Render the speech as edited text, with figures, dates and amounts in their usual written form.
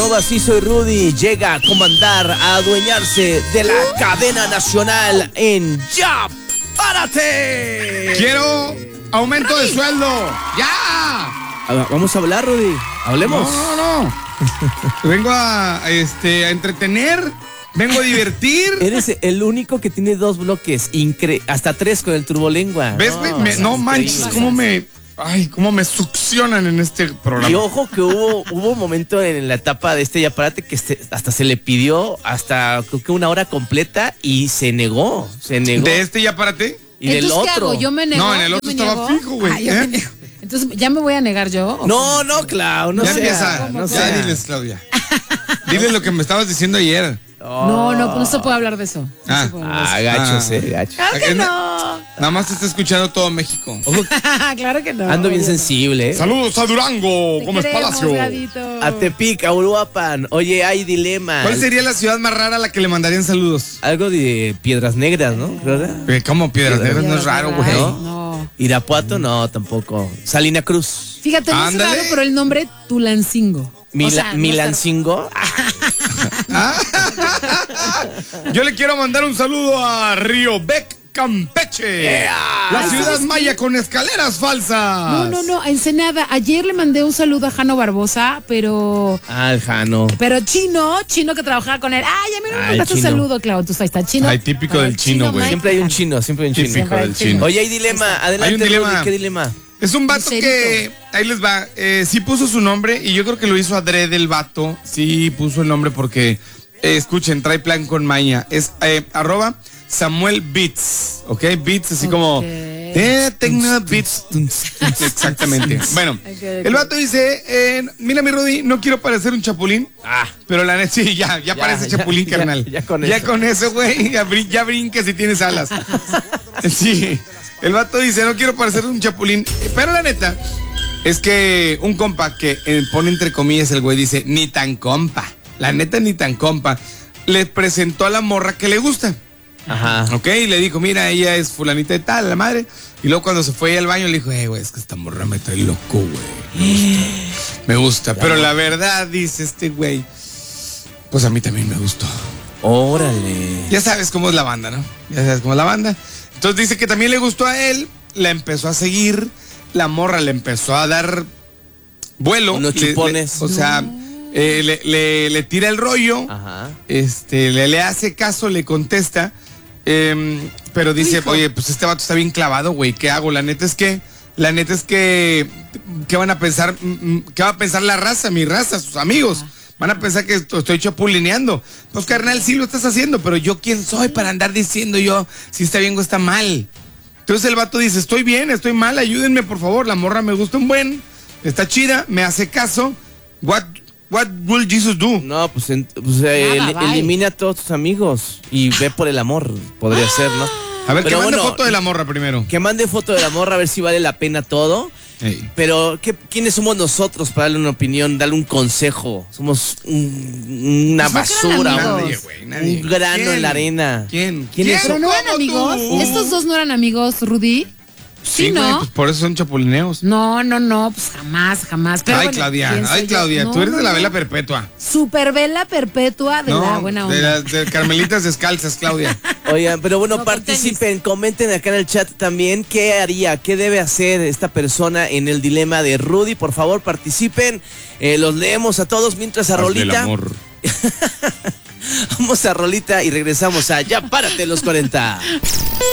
arroba sí soy Rudy, llega a comandar, a adueñarse de la cadena nacional en Ya Párate. Quiero aumento de sueldo. ¡Ya! Vamos a hablar, Rudy. Hablemos. No. Vengo a entretener. Vengo a divertir. Eres el único que tiene 2 bloques, hasta 3 con el turbolengua. ¿Ves? No manches, cómo me succionan en este programa. Y ojo que hubo un momento en la etapa de Ya Párate que hasta se le pidió hasta creo que 1 hora completa y se negó. ¿De Ya Párate? Y del otro. ¿Qué hago? Yo me nego. No, en el otro estaba fijo, güey. Entonces, ¿ya me voy a negar yo? No, Clau, no ya sea. Empieza. No ya diles, Claudia. Diles lo que me estabas diciendo ayer. No, pues no se puede hablar de eso. Gacho. Claro que no. Nada más te está escuchando todo México. Claro que no. Ando bien sensible. Saludos a Durango, Gómez Palacio. Gadito. A Tepic, a Uruapan. Oye, hay dilema. ¿Cuál sería la ciudad más rara a la que le mandarían saludos? Algo de Piedras Negras, ¿no? ¿Cómo Piedras Negras? No es raro, güey. ¿No? Irapuato, no, tampoco. Salina Cruz. Fíjate, no es raro, pero el nombre Tulancingo. Milancingo. Yo le quiero mandar un saludo a Río Bec, Campeche. La ciudad maya con escaleras falsas. No, a Ensenada. Ayer le mandé un saludo a Jano Barbosa, pero... El Jano. Pero chino que trabajaba con él. A mí no me mandaste un saludo, Clau. Tú ahí está chino. Ay, típico del chino, güey. Siempre hay un chino, Típico del chino. Oye, hay dilema. Adelante, hay un dilema. Rudy, ¿qué dilema? Es un vato que, ahí les va, sí puso su nombre y yo creo que lo hizo adrede el vato. Sí puso el nombre porque, escuchen, trae plan con maña. Es arroba Samuel Beats, ¿ok? Beats así como... Tecno Beats. Exactamente. Bueno, el vato dice, mira mi Rudy, no quiero parecer un chapulín. Pero la neta, sí, ya parece chapulín, carnal. Ya con eso, güey, ya brinques si tienes alas. Sí. El vato dice, no quiero parecer un chapulín. Pero la neta, es que un compa que pone entre comillas el güey dice, ni tan compa. La neta, ni tan compa. Le presentó a la morra que le gusta. Ajá. Ok, y le dijo, mira, ella es fulanita de tal, la madre. Y luego cuando se fue al baño le dijo, güey, es que esta morra me trae loco, güey. Me gusta. Pero la verdad, dice este güey, pues a mí también me gustó. Órale. Ya sabes cómo es la banda, ¿no? Ya sabes cómo es la banda. Entonces dice que también le gustó a él, la empezó a seguir, la morra le empezó a dar vuelo. Unos chupones. Le tira el rollo. Ajá. Le hace caso, le contesta. Pero dice, oye, pues este vato está bien clavado, güey, ¿qué hago? La neta es que, ¿qué van a pensar? ¿Qué va a pensar la raza, mi raza, sus amigos? Van a pensar que estoy chapulineando. Pues carnal, sí lo estás haciendo, pero yo quién soy para andar diciendo yo si está bien o está mal. Entonces el vato dice, estoy bien, estoy mal, ayúdenme por favor, la morra me gusta un buen, está chida, me hace caso. What will Jesus do? No, pues elimina a todos tus amigos y ve por el amor, podría ser, ¿no? A ver, que mande foto de la morra primero. Que mande foto de la morra a ver si vale la pena todo. Hey. Pero, ¿quiénes somos nosotros para darle una opinión, darle un consejo? Somos una basura, nadie. Un grano en la arena. ¿Quién? ¿Quiénes ¿Pero no eran amigos? ¿Estos dos no eran amigos, Rudy? Sí, ¿no? güey, pues por eso son chapulineos. No, pues jamás. Pero Ay, Claudia, tú eres de la vela perpetua. Super vela perpetua de la buena onda. De Carmelitas descalzas, Claudia. Oigan, pero bueno, No, participen, comenten acá en el chat también qué haría, qué debe hacer esta persona en el dilema de Rudy. Por favor, participen, los leemos a todos mientras a Rolita. Del amor. Vamos a Rolita y regresamos a Ya Párate los 40.